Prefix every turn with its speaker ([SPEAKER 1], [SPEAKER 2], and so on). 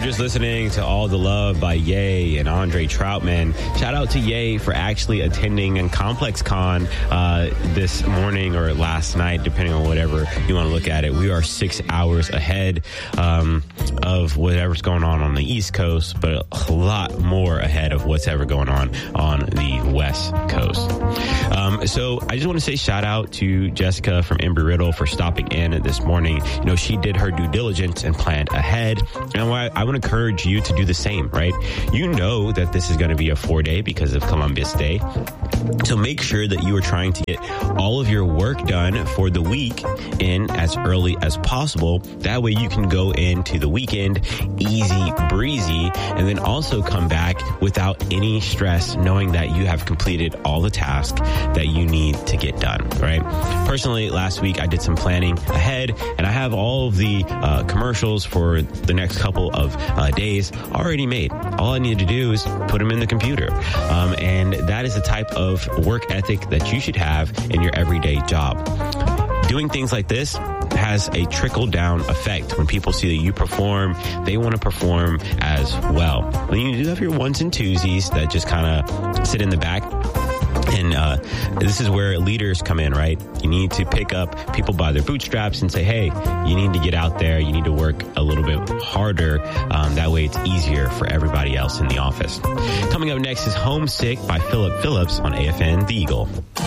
[SPEAKER 1] just listening to All the Love by Ye and Andre Troutman. Shout out to Ye for actually attending in Complex Con this morning or last night, depending on whatever you want to look at it. We are 6 hours ahead of whatever's going on the East Coast, but a lot more ahead of what's ever going on the West Coast. So I just want to say shout out to Jessica from Embry-Riddle for stopping in this morning. You know, she did her due diligence and planned ahead. And I want to encourage you to do the same, right? You know that this is going to be a 4-day because of Columbus Day. So make sure that you are trying to get all of your work done for the week in as early as possible. That way you can go into the weekend easy breezy and then also come back without any stress, knowing that you have completed all the tasks that you need to get done, right? Personally, last week I did some planning ahead and I have all of the commercials for the next couple of days already made. All I need to do is put them in the computer. And that is the type of work ethic that you should have in your everyday job. Doing things like this has a trickle-down effect. When people see that you perform, they want to perform as well. When you do have your ones and twosies that just kind of sit in the back, and this is where leaders come in, right? You need to pick up people by their bootstraps and say, hey, you need to get out there. You need to work a little bit harder. That way it's easier for everybody else in the office. Coming up next is Homesick by Philip Phillips on AFN The Eagle.